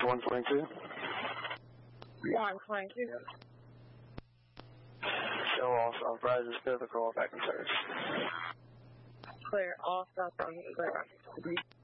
122. 122. Show all South Rises, clear the call back in service. Clear all South Rises.